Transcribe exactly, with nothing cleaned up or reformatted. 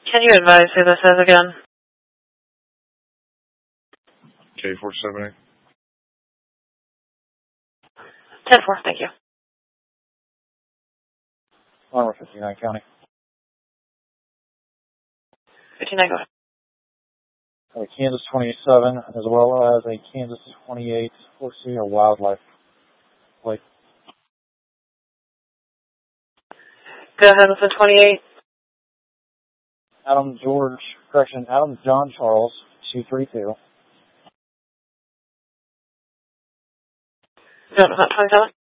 Can you advise who this is again? K four seven eight. ten four, thank you. Armor fifty-nine County. fifty-nine, go ahead. A Kansas twenty-seven, as well as a Kansas twenty-eight, Horsey or Wildlife plate. Go ahead with the twenty-eight. Adam George, correction, Adam John Charles, two three two. No, not twenty-seven.